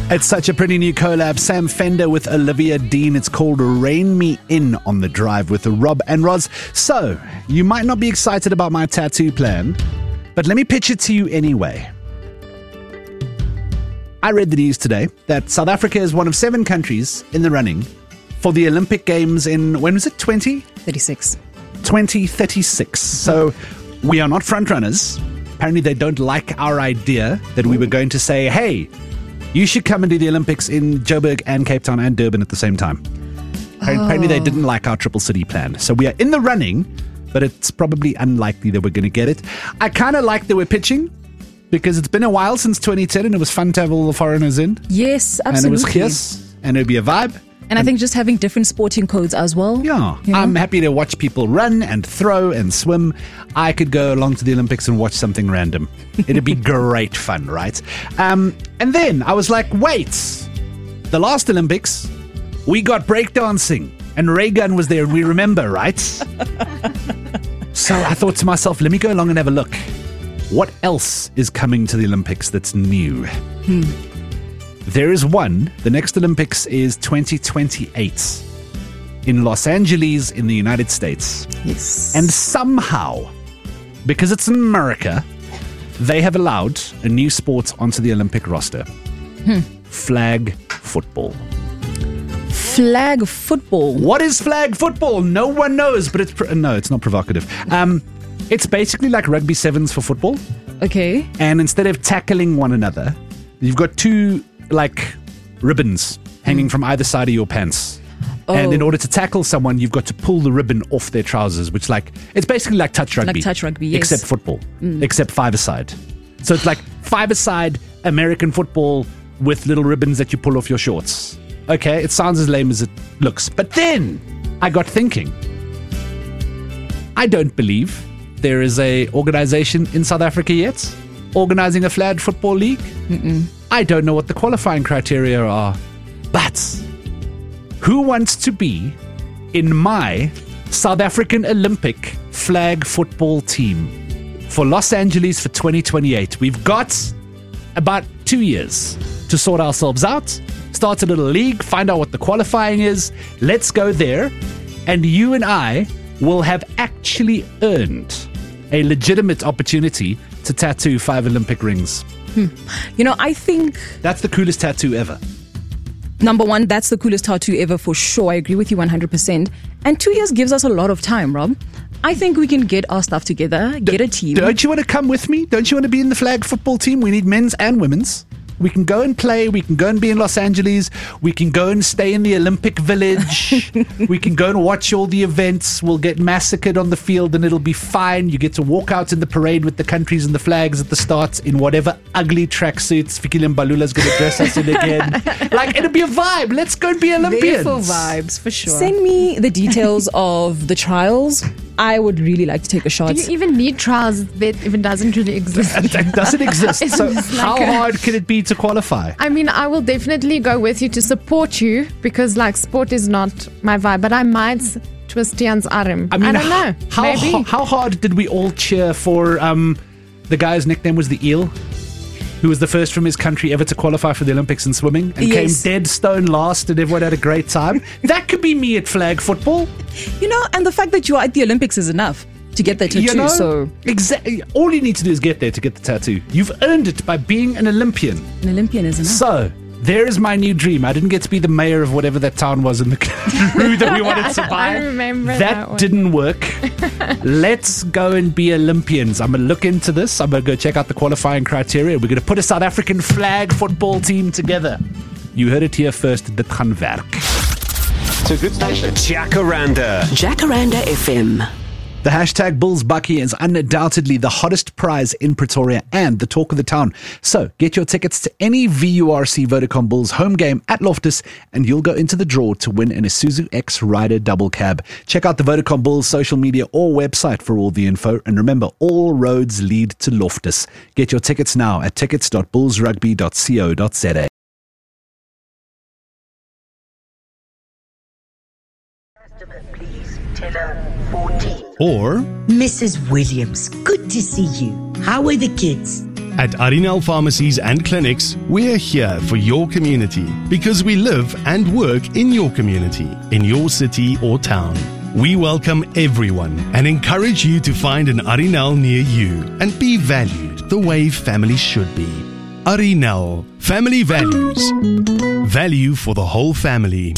It's such a pretty new collab. Sam Fender with Olivia Dean. It's called Rain Me In on the Drive with Rob and Roz. So, you might not be excited about my tattoo plan, but let me pitch it to you anyway. I read the news today that South Africa is one of 7 countries in the running for the Olympic Games in, when was it, 36. 2036. So, we are not front runners. Apparently, they don't like our idea that we were going to say, hey, you should come and do the Olympics in Joburg and Cape Town and Durban at the same time. Apparently they didn't like our Triple City plan. So we are in the running, but it's probably unlikely that we're going to get it. I kind of like that we're pitching because it's been a while since 2010 and it was fun to have all the foreigners in. Yes, absolutely. And it was fierce and it would be a vibe. And I think just having different sporting codes as well. Yeah. You know? I'm happy to watch people run and throw and swim. I could go along to the Olympics and watch something random. It'd be great fun, right? And then I was like, wait, the last Olympics, we got breakdancing and Reagan was there and we remember, right? So I thought to myself, let me go along and have a look. What else is coming to the Olympics that's new? There is one. The next Olympics is 2028 in Los Angeles in the United States. Yes. And somehow, because it's in America, they have allowed a new sport onto the Olympic roster. Flag football. Flag football. What is flag football? No one knows, but no, it's not provocative. It's basically like rugby sevens for football. Okay. And instead of tackling one another, you've got 2 like ribbons hanging from either side of your pants. Oh. And in order to tackle someone, you've got to pull the ribbon off their trousers, which it's basically like touch rugby. Like touch rugby, yes. Except football. Except five-a-side. So it's like five-a-side American football with little ribbons that you pull off your shorts. Okay, it sounds as lame as it looks. But then I got thinking, I don't believe there is a organization in South Africa yet organizing a flag football league. I don't know what the qualifying criteria are, but who wants to be in my South African Olympic flag football team for Los Angeles for 2028? We've got about 2 years to sort ourselves out, start a little league, find out what the qualifying is. Let's go there, and you and I will have actually earned a legitimate opportunity to tattoo 5 Olympic rings. You know, I think That's the coolest tattoo ever. number one, that's the coolest tattoo ever for sure. I agree with you 100%. And 2 years gives us a lot of time, Rob. I think we can get our stuff together, get a team. Don't you want to come with me? Don't you want to be in the flag football team? We need men's and women's. We can go and play. We can go and be in Los Angeles. We can go and stay in the Olympic Village. We can go and watch all the events. We'll get massacred on the field and it'll be fine. You get to walk out in the parade with the countries and the flags at the start in whatever ugly tracksuits Fikile Mbalula's going to dress us in again. Like, it'll be a vibe. Let's go and be Olympians. Beautiful vibes, for sure. Send me the details of the trials. I would really like to take a shot. Do you even need trials that even doesn't really exist? It doesn't exist. It's So just how like hard can it be to qualify? I mean, I will definitely go with you to support you because, like, sport is not my vibe. But I might twist Tian's arm. I mean, don't know. Maybe. How hard did we all cheer for the guy's nickname was the Eel, who was the first from his country ever to qualify for the Olympics in swimming and came dead stone last and everyone had a great time? That could be me at flag football. You know, and the fact that you are at the Olympics is enough to get that tattoo. You know? So Exactly. All you need to do is get there to get the tattoo. You've earned it by being an Olympian. an Olympian is enough. So, there is my new dream. I didn't get to be the mayor of whatever that town was in the Karoo that we wanted to buy. I remember that That one. didn't work. Let's go and be Olympians. I'm going to look into this. I'm going to go check out the qualifying criteria. We're going to put a South African flag football team together. You heard it here first. Dit gaan werk. It's a good station. Jacaranda. Jacaranda FM. The hashtag Bulls Bucky is undoubtedly the hottest prize in Pretoria and the talk of the town. So get your tickets to any VURC Vodacom Bulls home game at Loftus and you'll go into the draw to win an Isuzu X Rider double cab. Check out the Vodacom Bulls social media or website for all the info. And remember, all roads lead to Loftus. Get your tickets now at tickets.bullsrugby.co.za. Please, teller 14. Or Mrs. Williams, good to see you. How are the kids? At Arinal Pharmacies and Clinics, we're here for your community because we live and work in your community, in your city or town. We welcome everyone and encourage you to find an Arinal near you and be valued the way families should be. Arinal, family values. Value for the whole family.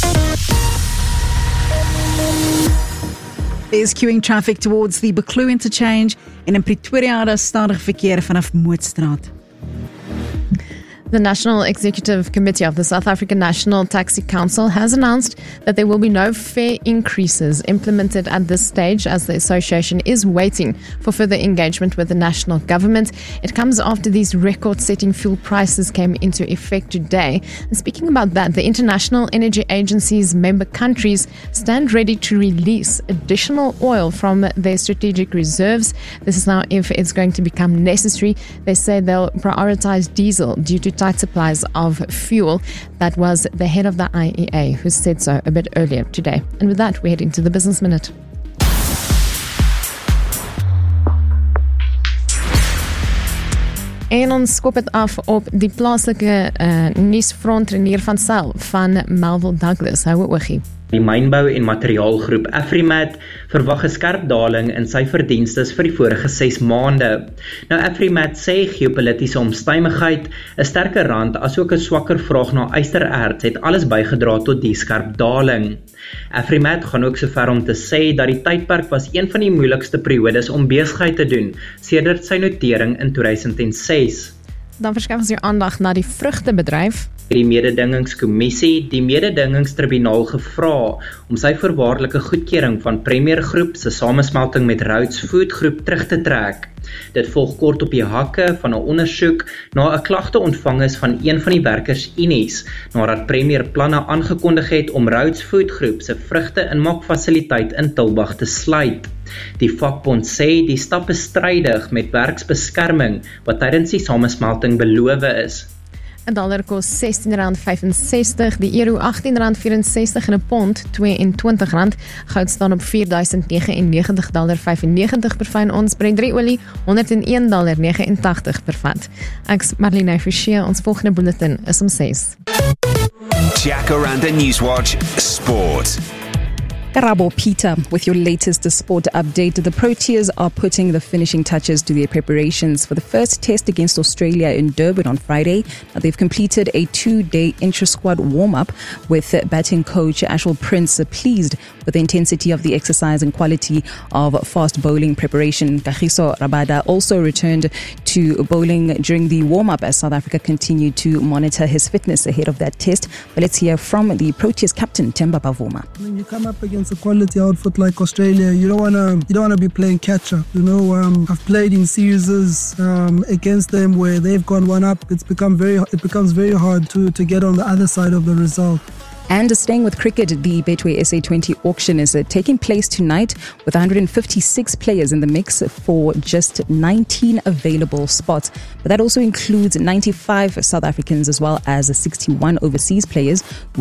There's queuing traffic towards the Buccleuch interchange en in Pretoria daar stadig verkeer vanaf Mootstraat. The National Executive Committee of the South African National Taxi Council has announced that there will be no fare increases implemented at this stage, as the association is waiting for further engagement with the national government. It comes after these record-setting fuel prices came into effect today. And speaking about that, the International Energy Agency's member countries stand ready to release additional oil from their strategic reserves. This is now if it's going to become necessary. They say they'll prioritize diesel due to tight supplies of fuel. That was the head of the IEA who said so a bit earlier today. And with that, we head into the Business Minute. En ons skop het af op die plaaslike nuusfront Renier van Sail van Melville Douglas. Hou 'n oogie. Die mynbou en materiaalgroep Afrimat verwag 'n skerp daling in sy verdienstes vir die vorige 6 maande. Nou Afrimat sê geopolitiese omstandigheid, 'n sterker rand asook 'n swakker vraag na ystererts het alles bygedra tot die skerp daling. Afrimat gaan ook sover om te sê dat die tydperk was een van die moeilikste periodes om besigheid te doen sedert sy notering in 2006. Dan verskuif ons jou aandag na die vrugtebedryf. Die mededingingskommissie die mededingingstribunaal gevra om sy voorwaardelike goedkeuring van Premier Groep se samesmelting met Rhodes Food Groep terug te trek. Dit volg kort op die hakke van 'n ondersoek na 'n klagte ontvang is van een van die werkersunies nadat Premier planne aangekondig het om Rhodes Food Groep se vrugte-inmaakfasiliteit in Tulbagh te sluit. Die vakbond sê die stap is strydig met werksbeskerming wat tydens die samesmelting beloof is. 'n dollar kos R16.65, die euro R18.64 en 'n pond R22. Goud staan op $4,099.95 per fyn ons. Brent olie $101.89 per vat. Ek's Marlene Forsie, ons volgende bulletin is om 6. Jacaranda Newswatch Sport. Karabo Peter with your latest sport update. The Proteas are putting the finishing touches to their preparations for the first test against Australia in Durban on Friday. Now, they've completed a 2-day intra-squad warm-up with batting coach Ashwell Prince pleased with the intensity of the exercise and quality of fast bowling preparation. Kagiso Rabada also returned to bowling during the warm-up as South Africa continued to monitor his fitness ahead of that test. But let's hear from the Proteas captain Themba Bavuma. When you come up against a quality outfit like Australia, you don't wanna be playing catch up. I've played in series against them where they've gone one up. It becomes very hard to get on the other side of the result. And staying with cricket, the Betway SA20 auction is taking place tonight with 156 players in the mix for just 19 available spots. But that also includes 95 South Africans as well as 61 overseas players